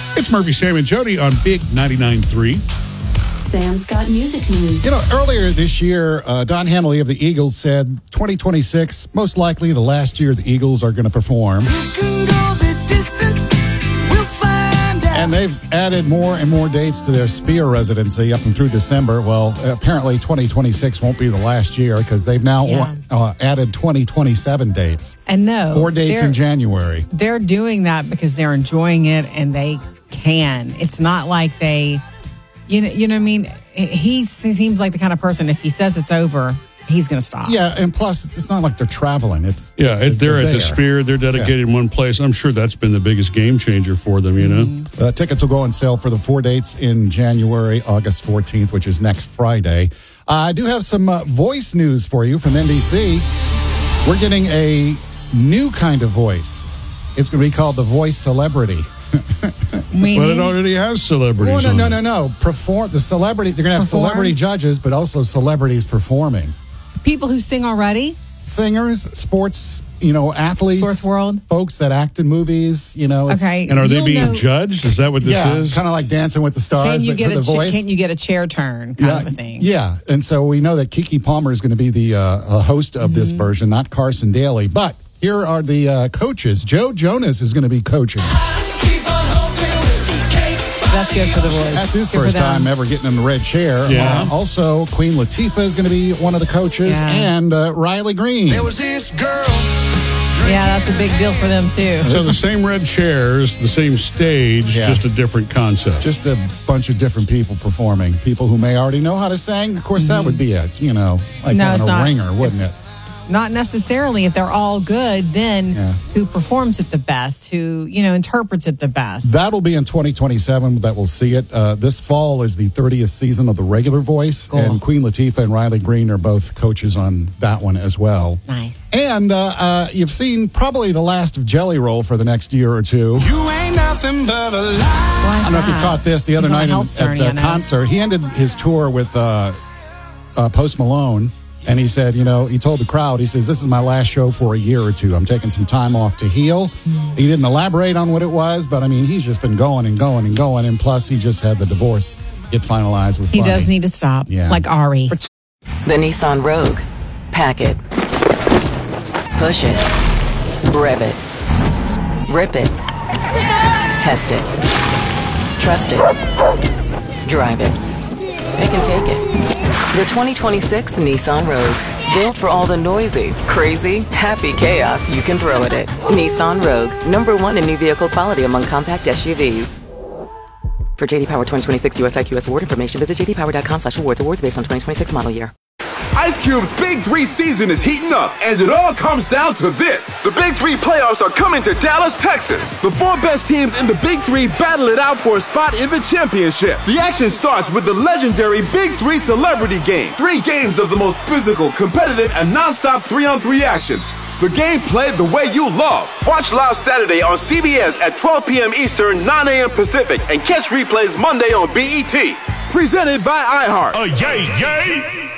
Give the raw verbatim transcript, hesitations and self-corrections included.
It's Murphy, Sam, and Jody on Big ninety-nine point three. Sam's got music news. You know, earlier this year, uh, Don Henley of the Eagles said twenty twenty-six, most likely the last year the Eagles are going to perform. And they've added more and more dates to their Sphere residency up and through December. Well, apparently twenty twenty-six won't be the last year because they've now Yeah. uh, added twenty twenty-seven dates. And no. Four dates in January. They're doing that because they're enjoying it and they can. It's not like they, you know, you know what I mean? He, he seems like the kind of person, if he says it's over, he's going to stop. Yeah, and plus, it's not like they're traveling. It's Yeah, they're, they're at there. the Sphere. They're dedicated in one place. I'm sure that's been the biggest game changer for them, you know? Mm-hmm. Uh, tickets will go on sale for the four dates in January, August fourteenth, which is next Friday. Uh, I do have some uh, voice news for you from N B C. We're getting a new kind of voice. It's going to be called the Voice Celebrity. Meaning? But it already has celebrities. Oh, no, on no, it. no, no. Perform the celebrity. They're going to have Perform? celebrity judges, but also celebrities performing. People who sing already? Singers, sports, you know, athletes, Sports world? folks that act in movies. You know, it's, Okay. And are they You'll being know- judged? Is that what this yeah, is? kind of like Dancing with the Stars, Can you but get for a the cha- voice. can you get a chair turn kind yeah, of a thing? yeah, and so we know that Keke Palmer is going to be the uh, uh, host of this version, not Carson Daly. But here are the uh, coaches. Joe Jonas is going to be coaching. That's good for the voice. That's his Good for first them. time ever getting in the red chair. Yeah. Uh, also, Queen Latifah is going to be one of the coaches, Yeah. and uh, Riley Green. There was this girl. Yeah, that's a big deal for them, too. So the same red chairs, the same stage, Yeah. just a different concept. Just a bunch of different people performing. People who may already know how to sing. Of course, that would be it. You know, like No, having it's a not. ringer, wouldn't It's- it? Not necessarily. If they're all good, then Yeah. who performs it the best, who, you know, interprets it the best. That'll be in twenty twenty-seven that we'll see it. Uh, this fall is the thirtieth season of the regular voice, Cool. and Queen Latifah and Riley Green are both coaches on that one as well. Nice. And uh, uh, you've seen probably the last of Jelly Roll for the next year or two. You ain't nothing but a lie. Why I don't know if you caught this the other He's on a night in- health at journey, the I know. concert. He ended his tour with uh, uh, Post Malone, and he said, you know, he told the crowd, he says, this is my last show for a year or two. I'm taking some time off to heal. He didn't elaborate on what it was, but I mean, he's just been going and going and going, and plus he just had the divorce get finalized with He Bunny. does need to stop, Yeah. like Ari. The Nissan Rogue. Pack it. Push it. Rev it. Rip it. Test it. Trust it. Drive it. Pick and take it. The twenty twenty-six Nissan Rogue. Built for all the noisy, crazy, happy chaos you can throw at it. Nissan Rogue. Number one in new vehicle quality among compact S U Vs. For J D Power twenty twenty-six U S I Q S award information, visit j d power dot com slash awards. Awards based on twenty twenty-six model year. Ice Cube's Big Three season is heating up, and it all comes down to this. The Big Three playoffs are coming to Dallas, Texas. The four best teams in the Big Three battle it out for a spot in the championship. The action starts with the legendary Big Three Celebrity Game. Three games of the most physical, competitive, and non-stop three-on-three action. The game played the way you love. Watch live Saturday on C B S at twelve p.m. Eastern, nine a.m. Pacific, and catch replays Monday on B E T. Presented by iHeart. A yay, yay.